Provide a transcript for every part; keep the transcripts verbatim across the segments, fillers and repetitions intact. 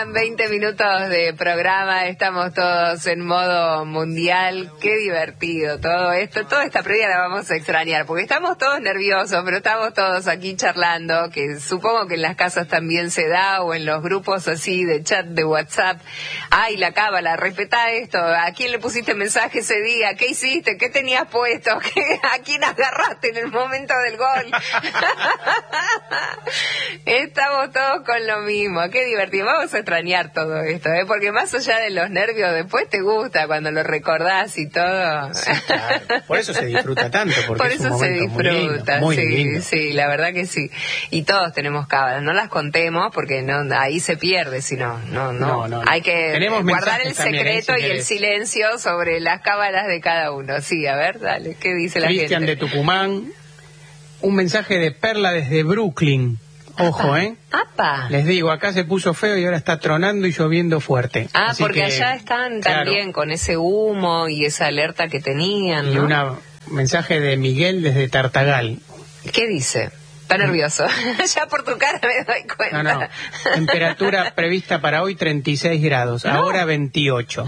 quedan veinte minutos de programa, estamos todos en modo mundial. Qué divertido todo esto, toda esta previa la vamos a extrañar, porque estamos todos nerviosos, pero estamos todos aquí charlando, que supongo que en las casas también se da, o en los grupos así de chat de WhatsApp. Ay, la cábala, respetá esto, ¿a quién le pusiste mensaje ese día? ¿Qué hiciste? ¿Qué tenías puesto? ¿Qué, ¿A quién agarraste en el momento del gol? Estamos todos con lo mismo, qué divertido. Vamos a extrañar todo esto, ¿eh? Porque más allá de los nervios, después te gusta cuando lo recordás y todo. Sí, claro. Por eso se disfruta tanto, porque Por es eso un se momento disfruta, muy lindo, muy sí, lindo. sí, la verdad que sí. Y todos tenemos cábalas, no las contemos porque no, ahí se pierde, sino no, no, No, no, no. hay que Tenemos guardar el mensajes también, secreto ¿eh? Si y el querés. silencio sobre las cábalas de cada uno. Sí, a ver, dale, ¿qué dice la Cristian gente? de Tucumán, un mensaje de Perla desde Brooklyn. Ojo, ¿eh? ¡Apa! Les digo, acá se puso feo y ahora está tronando y lloviendo fuerte. Ah, Así porque que, allá están claro, también con ese humo y esa alerta que tenían, y ¿no? un mensaje de Miguel desde Tartagal. ¿Qué dice? Está nervioso. Ya por tu cara me doy cuenta. No, no. Temperatura prevista para hoy treinta y seis grados, No. ahora veintiocho.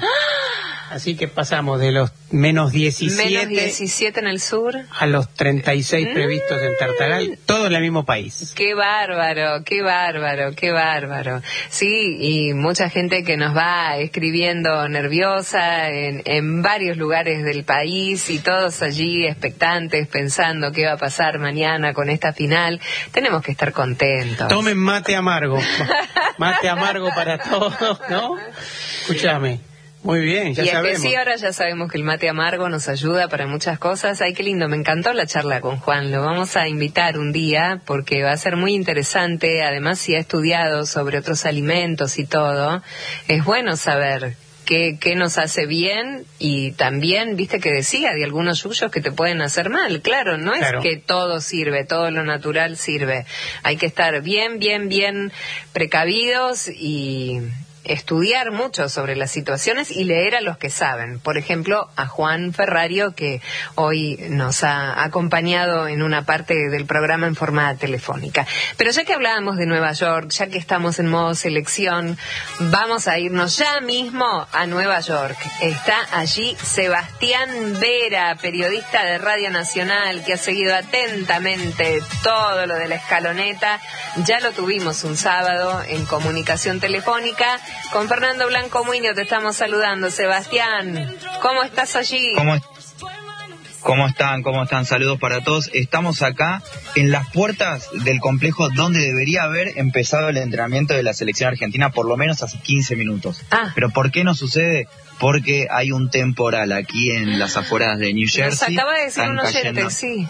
Así que pasamos de los menos diecisiete, Menos diecisiete en el sur. a los treinta y seis Mm. previstos en Tartagal, todo en el mismo país. Qué bárbaro, qué bárbaro, qué bárbaro. Sí, y mucha gente que nos va escribiendo nerviosa en, en varios lugares del país y todos allí expectantes pensando qué va a pasar mañana con esta final. Tenemos que estar contentos. Tomen mate amargo. Mate amargo para todos, ¿no? Escúchame. Muy bien, ya y es sabemos. que sí, ahora ya sabemos que el mate amargo nos ayuda para muchas cosas. Ay, qué lindo, me encantó la charla con Juan. Lo vamos a invitar un día porque va a ser muy interesante. Además, si ha estudiado sobre otros alimentos y todo, es bueno saber qué, qué nos hace bien y también, viste que decía de algunos yuyos que te pueden hacer mal. Claro, no es Claro. que todo sirve, todo lo natural sirve. Hay que estar bien, bien, bien precavidos y estudiar mucho sobre las situaciones y leer a los que saben. Por ejemplo, a Juan Ferrario, que hoy nos ha acompañado en una parte del programa en forma telefónica. Pero ya que hablábamos de Nueva York, ya que estamos en modo selección, vamos a irnos ya mismo a Nueva York. Está allí Sebastián Vera, periodista de Radio Nacional, que ha seguido atentamente todo lo de la escaloneta. Ya lo tuvimos un sábado en comunicación telefónica. Con Fernando Blanco Muñoz te estamos saludando. Sebastián, ¿cómo estás allí? ¿Cómo, es- ¿Cómo están? ¿Cómo están? Saludos para todos. Estamos acá en las puertas del complejo donde debería haber empezado el entrenamiento de la selección argentina por lo menos hace quince minutos. Ah. ¿Pero por qué no sucede? Porque hay un temporal aquí en las afueras de New Nos Jersey. acaba de decir Están un oyente, cayendo- sí.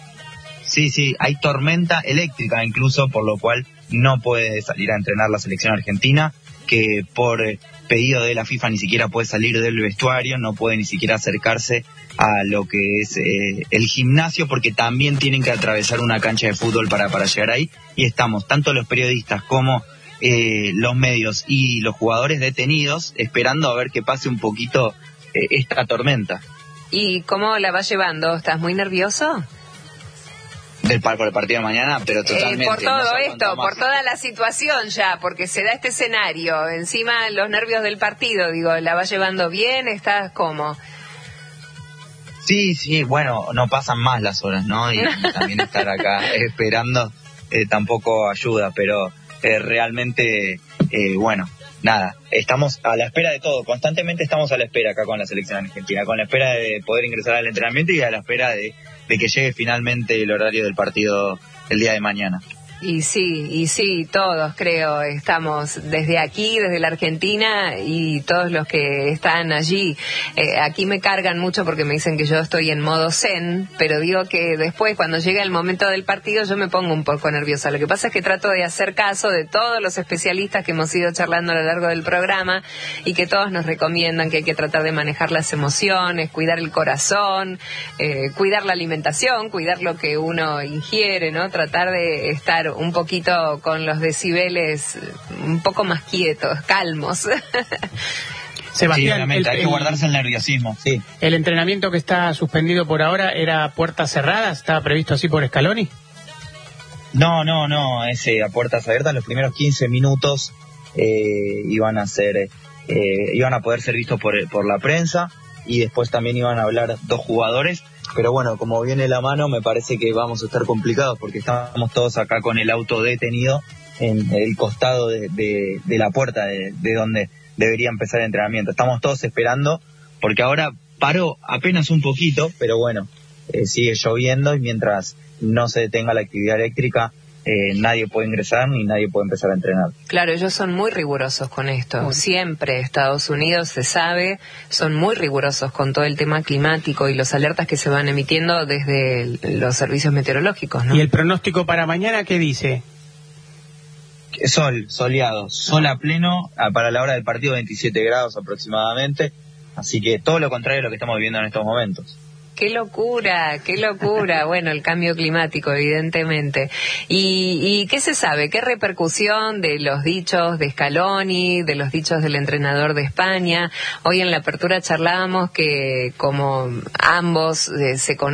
Sí, sí, hay tormenta eléctrica incluso, por lo cual no puede salir a entrenar la selección argentina, que por eh, pedido de la FIFA ni siquiera puede salir del vestuario, no puede ni siquiera acercarse a lo que es eh, el gimnasio, porque también tienen que atravesar una cancha de fútbol para, para llegar ahí, y estamos, tanto los periodistas como eh, los medios y los jugadores detenidos, esperando a ver que pase un poquito eh, esta tormenta. ¿Y cómo la vas llevando? ¿Estás muy nervioso? Del par por el partido de mañana, pero Eh, totalmente. por todo no se esto, aguanta más. por toda la situación ya, porque se da este escenario, encima los nervios del partido, digo, ¿la vas llevando bien? ¿Estás cómo? Sí, sí, bueno, no pasan más las horas, ¿no? Y, y también estar acá esperando eh, tampoco ayuda, pero eh, realmente, eh, bueno, nada, estamos a la espera de todo, constantemente estamos a la espera acá con la selección argentina, con la espera de poder ingresar al entrenamiento y a la espera de, de que llegue finalmente el horario del partido el día de mañana. Y sí, y sí, todos creo, estamos desde aquí, desde la Argentina y todos los que están allí. Eh, aquí me cargan mucho porque me dicen que yo estoy en modo zen, pero digo que después cuando llega el momento del partido yo me pongo un poco nerviosa. Lo que pasa es que trato de hacer caso de todos los especialistas que hemos ido charlando a lo largo del programa y que todos nos recomiendan que hay que tratar de manejar las emociones, cuidar el corazón, eh, cuidar la alimentación, cuidar lo que uno ingiere, ¿no? Tratar de estar un poquito con los decibeles un poco más quietos, calmos. Sí, Sebastián, obviamente, el, hay que guardarse el nerviosismo, sí. el entrenamiento que está suspendido por ahora era a puertas cerradas, estaba previsto así por Scaloni. No, no, no, es eh, a puertas abiertas los primeros quince minutos eh, iban a ser, eh, iban a poder ser vistos por, por la prensa, y después también iban a hablar dos jugadores. Pero bueno, como viene la mano, me parece que vamos a estar complicados porque estamos todos acá con el auto detenido en el costado de, de, de la puerta de, de donde debería empezar el entrenamiento. Estamos todos esperando porque ahora paró apenas un poquito, pero bueno, eh, sigue lloviendo, y mientras no se detenga la actividad eléctrica, eh, nadie puede ingresar ni nadie puede empezar a entrenar. Claro, ellos son muy rigurosos con esto. Bueno. Siempre Estados Unidos, se sabe, son muy rigurosos con todo el tema climático y los alertas que se van emitiendo desde el, los servicios meteorológicos, ¿no? ¿Y el pronóstico para mañana qué dice? Sol, soleado, sol a pleno, para la hora del partido veintisiete grados aproximadamente, así que todo lo contrario a lo que estamos viviendo en estos momentos. ¡Qué locura! ¡Qué locura! Bueno, el cambio climático, evidentemente. ¿Y, y qué se sabe? ¿Qué repercusión de los dichos de Scaloni, de los dichos del entrenador de España? Hoy en la apertura charlábamos que como ambos eh, se conocen,